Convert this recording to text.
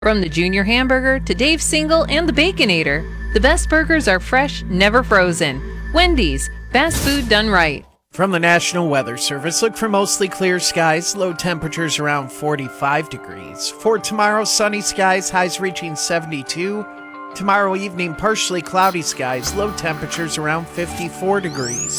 From the Junior Hamburger to Dave's Single and the Baconator, the best burgers are fresh, never frozen. Wendy's, fast food done right. From the National Weather Service, look for mostly clear skies, low temperatures around 45 degrees. For tomorrow, sunny skies, highs reaching 72. Tomorrow evening, partially cloudy skies, low temperatures around 54 degrees.